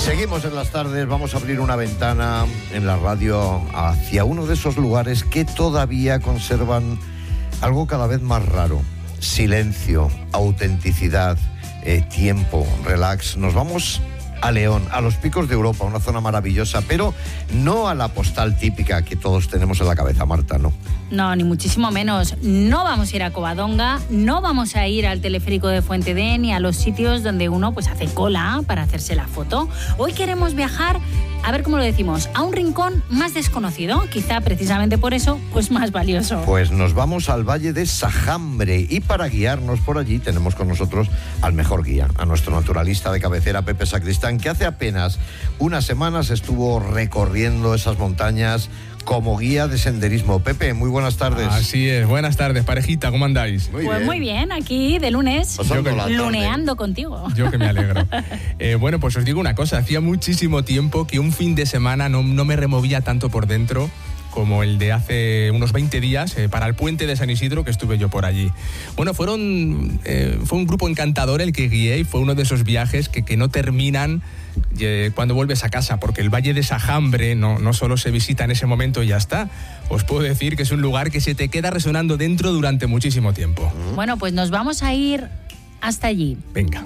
Seguimos en las tardes, vamos a abrir una ventana en la radio hacia uno de esos lugares que todavía conservan algo cada vez más raro. Silencio, autenticidad, tiempo, relax. Nos vamos a León, a los Picos de Europa, una zona maravillosa, pero no a la postal típica que todos tenemos en la cabeza, Marta, ¿no? No, ni muchísimo menos. No vamos a ir a Covadonga, no vamos a ir al teleférico de Fuente D ni a los sitios donde uno pues hace cola para hacerse la foto. Hoy queremos viajar, a ver cómo lo decimos, a un rincón más desconocido, quizá precisamente por eso, pues más valioso. Pues nos vamos al Valle de Sajambre y para guiarnos por allí tenemos con nosotros al mejor guía, a nuestro naturalista de cabecera, Pepe Sacristán, que hace apenas unas semanas estuvo recorriendo esas montañas como guía de senderismo. Pepe, muy buenas tardes. Así es, buenas tardes, parejita, ¿cómo andáis? Muy bien, aquí de lunes, luneando contigo. Yo que me alegro. Bueno, pues os digo una cosa, hacía muchísimo tiempo que un fin de semana no me removía tanto por dentro como el de hace unos 20 días, para el puente de San Isidro, que estuve yo por allí. Bueno, fue un grupo encantador el que guié y fue uno de esos viajes que no terminan cuando vuelves a casa, porque el Valle de Sajambre no solo se visita en ese momento y ya está. Os puedo decir que es un lugar que se te queda resonando dentro durante muchísimo tiempo. Bueno, pues nos vamos a ir hasta allí. Venga.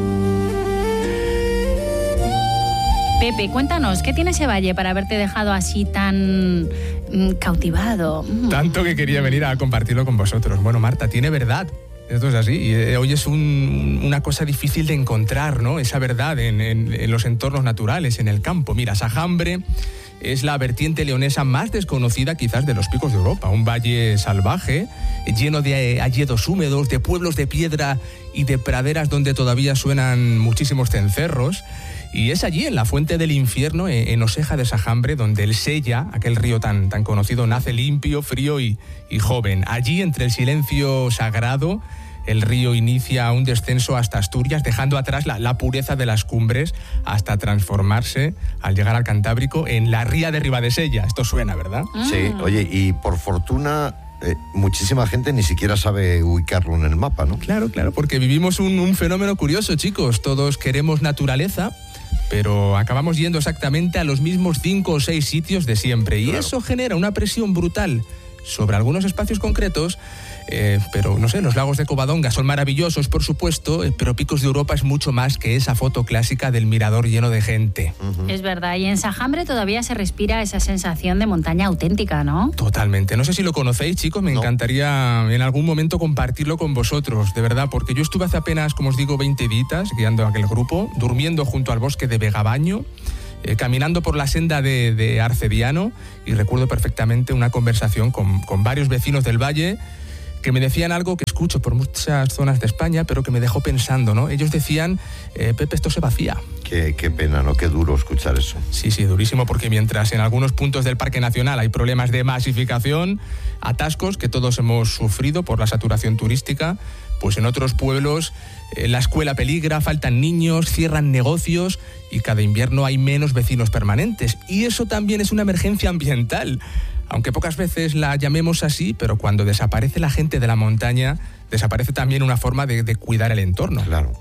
Pepe, cuéntanos, ¿qué tiene ese valle para haberte dejado así tan cautivado? Tanto que quería venir a compartirlo con vosotros. Bueno, Marta, tiene verdad. Esto es así. Y hoy es una cosa difícil de encontrar, ¿no? Esa verdad en los entornos naturales, en el campo. Mira, Sajambre es la vertiente leonesa más desconocida quizás de los Picos de Europa. Un valle salvaje, lleno de hayedos húmedos, de pueblos de piedra y de praderas donde todavía suenan muchísimos cencerros. Y es allí, en la Fuente del Infierno, en Oseja de Sajambre, donde el Sella, aquel río tan conocido, nace limpio, frío y joven. Allí, entre el silencio sagrado, el río inicia un descenso hasta Asturias, dejando atrás la pureza de las cumbres hasta transformarse, al llegar al Cantábrico, en la ría de Ribadesella. Esto suena, ¿verdad? Sí, oye, y por fortuna muchísima gente ni siquiera sabe ubicarlo en el mapa, ¿no? Claro, porque vivimos un fenómeno curioso, chicos. Todos queremos naturaleza, pero acabamos yendo exactamente a los mismos 5 o 6 sitios de siempre. Y claro, eso genera una presión brutal sobre algunos espacios concretos, pero no sé, los lagos de Covadonga son maravillosos, por supuesto, pero Picos de Europa es mucho más que esa foto clásica del mirador lleno de gente. Es verdad, y en Sajambre todavía se respira esa sensación de montaña auténtica, ¿no? Totalmente. No sé si lo conocéis, chicos, me encantaría en algún momento compartirlo con vosotros, de verdad, porque yo estuve hace apenas, como os digo, 20 días guiando a aquel grupo, durmiendo junto al bosque de Vegabaño, caminando por la senda de Arcediano, y recuerdo perfectamente una conversación con varios vecinos del valle que me decían algo que escucho por muchas zonas de España, pero que me dejó pensando, ¿no? Ellos decían, Pepe, esto se vacía. Qué pena, ¿no? Qué duro escuchar eso. Sí, durísimo, porque mientras en algunos puntos del Parque Nacional hay problemas de masificación, atascos que todos hemos sufrido por la saturación turística, pues en otros pueblos la escuela peligra, faltan niños, cierran negocios y cada invierno hay menos vecinos permanentes. Y eso también es una emergencia ambiental. Aunque pocas veces la llamemos así, pero cuando desaparece la gente de la montaña, desaparece también una forma de cuidar el entorno. Claro.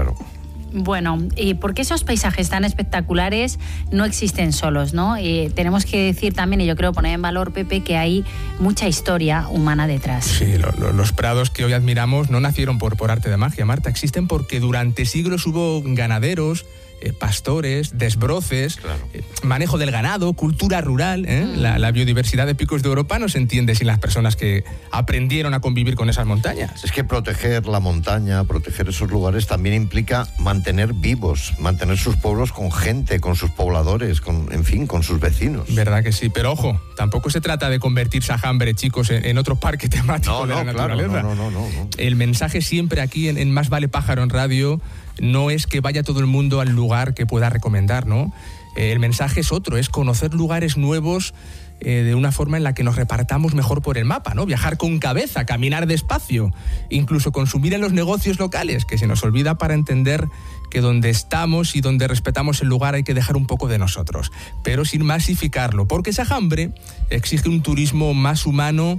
Bueno, porque esos paisajes tan espectaculares no existen solos, ¿no? Tenemos que decir también, y yo creo poner en valor, Pepe, que hay mucha historia humana detrás. Sí, los prados que hoy admiramos no nacieron por arte de magia, Marta. Existen porque durante siglos hubo ganaderos, pastores, desbroces, manejo del ganado, cultura rural. La biodiversidad de Picos de Europa no se entiende sin las personas que aprendieron a convivir con esas montañas. Es que proteger la montaña, proteger esos lugares también implica mantener vivos, mantener sus pueblos con gente, con sus pobladores, con sus vecinos. Verdad que sí, pero ojo, tampoco se trata de convertir Sajambre, chicos, en otro parque temático de la naturaleza. No. El mensaje siempre aquí en Más Vale Pájaro en Radio no es que vaya todo el mundo al lugar que pueda recomendar, ¿no? El mensaje es otro, es conocer lugares nuevos de una forma en la que nos repartamos mejor por el mapa, ¿no? Viajar con cabeza, caminar despacio, incluso consumir en los negocios locales, que se nos olvida para entender que donde estamos y donde respetamos el lugar hay que dejar un poco de nosotros, pero sin masificarlo, porque Sajambre exige un turismo más humano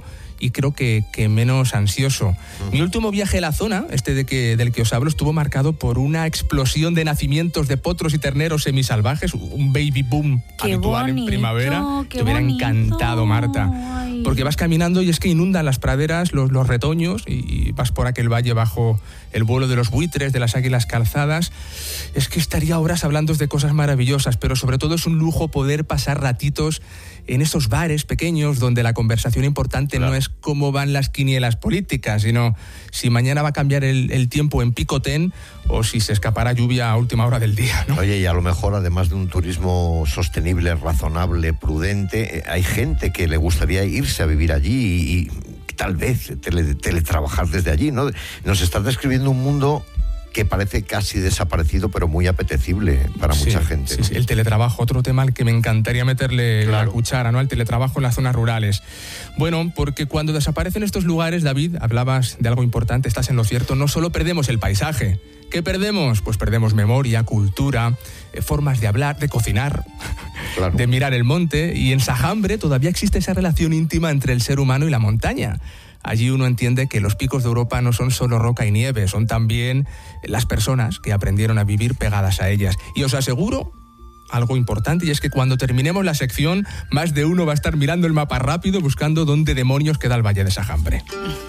y creo que menos ansioso. Mi último viaje a la zona, del que os hablo, estuvo marcado por una explosión de nacimientos de potros y terneros semisalvajes, un baby boom habitual en primavera. Te hubiera encantado, Marta. Ay. Porque vas caminando y es que inundan las praderas, los retoños, y vas por aquel valle bajo el vuelo de los buitres, de las águilas calzadas. Es que estaría horas hablando de cosas maravillosas, pero sobre todo es un lujo poder pasar ratitos en esos bares pequeños donde la conversación importante no es cómo van las quinielas políticas, sino si mañana va a cambiar el tiempo en picotén o si se escapará lluvia a última hora del día, ¿no? Oye, y a lo mejor, además de un turismo sostenible, razonable, prudente, hay gente que le gustaría irse a vivir allí y tal vez teletrabajar desde allí, ¿no? Nos estás describiendo un mundo que parece casi desaparecido, pero muy apetecible para mucha gente. Sí, el teletrabajo, otro tema al que me encantaría meterle la cuchara, ¿no? El teletrabajo en las zonas rurales. Bueno, porque cuando desaparecen estos lugares, David, hablabas de algo importante, estás en lo cierto, no solo perdemos el paisaje. ¿Qué perdemos? Pues perdemos memoria, cultura, formas de hablar, de cocinar, de mirar el monte. Y en Sajambre todavía existe esa relación íntima entre el ser humano y la montaña. Allí uno entiende que los picos de Europa no son solo roca y nieve, son también las personas que aprendieron a vivir pegadas a ellas. Y os aseguro algo importante, y es que cuando terminemos la sección, más de uno va a estar mirando el mapa rápido buscando dónde demonios queda el Valle de Sajambre.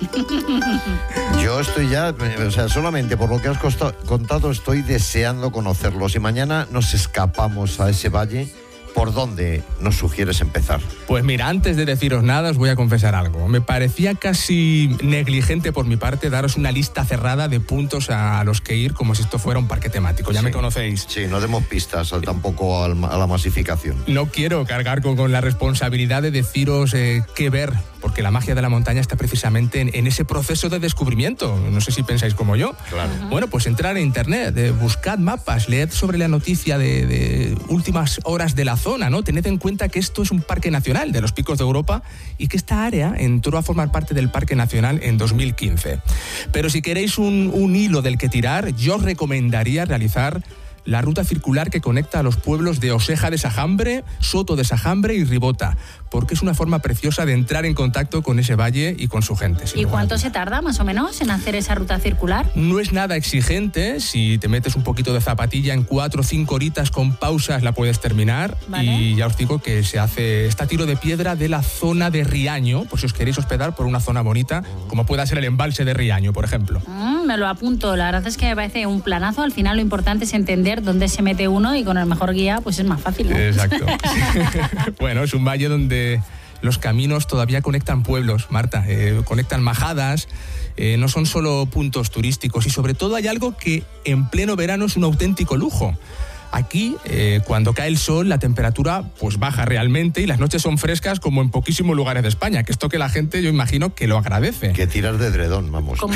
Yo estoy ya, solamente por lo que has contado, estoy deseando conocerlo. Si mañana nos escapamos a ese valle, ¿por dónde nos sugieres empezar? Pues mira, antes de deciros nada, os voy a confesar algo. Me parecía casi negligente por mi parte daros una lista cerrada de puntos a los que ir como si esto fuera un parque temático. Ya me conocéis. Sí, no demos pistas tampoco a la masificación. No quiero cargar con la responsabilidad de deciros qué ver, porque la magia de la montaña está precisamente en ese proceso de descubrimiento. No sé si pensáis como yo. Claro. Bueno, pues entrar en internet, buscad mapas, leed sobre la noticia de últimas horas de la zona, ¿no? Tened en cuenta que esto es un parque nacional de los Picos de Europa y que esta área entró a formar parte del Parque Nacional en 2015. Pero si queréis un hilo del que tirar, yo os recomendaría realizar la ruta circular que conecta a los pueblos de Oseja de Sajambre, Soto de Sajambre y Ribota, porque es una forma preciosa de entrar en contacto con ese valle y con su gente. ¿Y cuánto se tarda, más o menos, en hacer esa ruta circular? No es nada exigente. Si te metes un poquito de zapatilla, en 4 o 5 horitas con pausas la puedes terminar. ¿Vale? Y ya os digo que se hace esta tiro de piedra de la zona de Riaño, por si os queréis hospedar por una zona bonita, como pueda ser el embalse de Riaño, por ejemplo. Me lo apunto. La verdad es que me parece un planazo. Al final lo importante es entender dónde se mete uno y con el mejor guía pues es más fácil, ¿no? Exacto. Bueno, es un valle donde los caminos todavía conectan pueblos, Marta, conectan majadas, no son solo puntos turísticos, y sobre todo hay algo que en pleno verano es un auténtico lujo. Aquí, cuando cae el sol, la temperatura pues baja realmente y las noches son frescas como en poquísimos lugares de España, que esto que la gente, yo imagino, que lo agradece. Que tirar de edredón, vamos.